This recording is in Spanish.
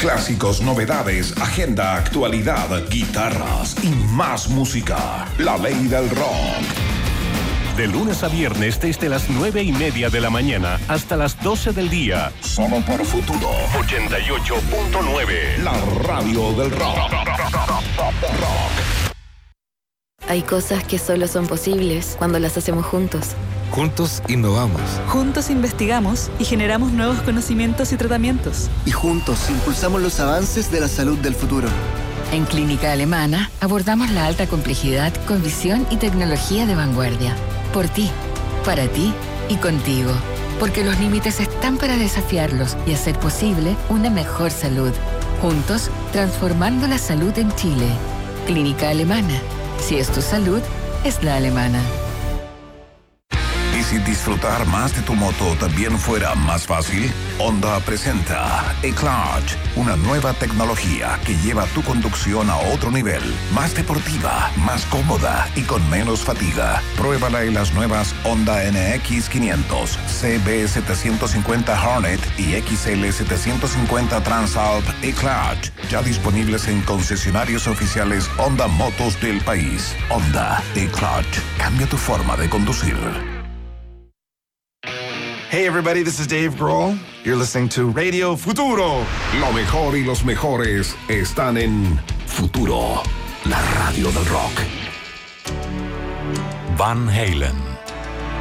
Clásicos, novedades, agenda, actualidad, guitarras y más música. La ley del rock. De lunes a viernes desde las 9:30 de la mañana hasta las 12 del día. Solo por Futuro 88.9. La radio del rock. Hay cosas que solo son posibles cuando las hacemos juntos. Juntos innovamos. Juntos investigamos y generamos nuevos conocimientos y tratamientos. Y juntos impulsamos los avances de la salud del futuro. En Clínica Alemana abordamos la alta complejidad con visión y tecnología de vanguardia. Por ti, para ti y contigo. Porque los límites están para desafiarlos y hacer posible una mejor salud. Juntos, transformando la salud en Chile. Clínica Alemana. Si es tu salud, es la alemana. ¿Y si disfrutar más de tu moto también fuera más fácil? Honda presenta E-Clutch, una nueva tecnología que lleva tu conducción a otro nivel, más deportiva, más cómoda y con menos fatiga. Pruébala en las nuevas Honda NX 500, CB750 Hornet y XL 750 Transalp E-Clutch, ya disponibles en concesionarios oficiales Honda Motos del país. Honda E-Clutch, cambia tu forma de conducir. Hey everybody, this is Dave Grohl. You're listening to Radio Futuro. Lo mejor y los mejores están en Futuro, la radio del rock. Van Halen.